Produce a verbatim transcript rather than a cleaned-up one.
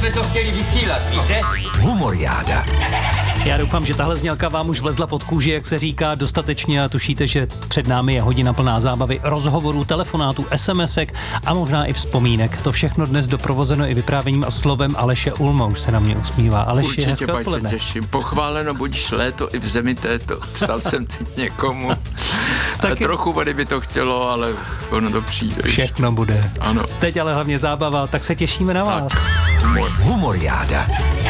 jsme to chtěli vysílat, víte? Humoriáda. Já doufám, že tahle znělka vám už vlezla pod kůži, jak se říká, dostatečně a tušíte, že před námi je hodina plná zábavy, rozhovorů, telefonátů, SMSek a možná i vzpomínek. To všechno dnes doprovozeno i vyprávěním a slovem Aleše Ulma, už se na mě usmívá. Aleši, určitě, pač se těším. Pochváleno buď léto i v zemi této. Psal jsem teď někomu. Tak trochu vody by to chtělo, ale ono to přijde. Všechno bude. Ano. Teď ale hlavně zábava, tak se těšíme na vás. Humor. Humoriáda.